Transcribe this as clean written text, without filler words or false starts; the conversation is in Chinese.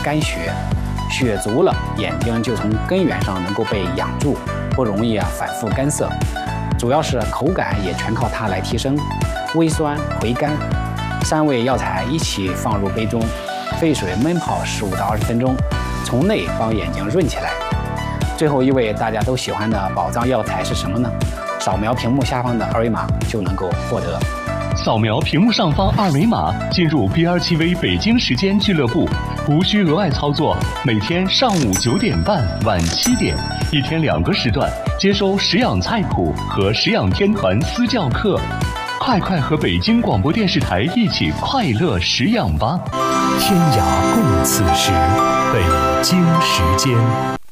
干血，血足了，眼睛就从根源上能够被养住，不容易反复干涩。主要是口感也全靠它来提升，微酸回甘。3味药材一起放入杯中，沸水焖泡15到20分钟，从内帮眼睛润起来。最后一味大家都喜欢的宝藏药材是什么呢？扫描屏幕下方的二维码就能够获得。 扫描屏幕上方二维码，进入 BR7V 北京时间俱乐部，无需额外操作。每天上午9点半、晚7点，一天2个时段，接收食养菜谱和食养天团私教课。快快和北京广播电视台一起快乐食养吧！ 天涯共此时，北京时间。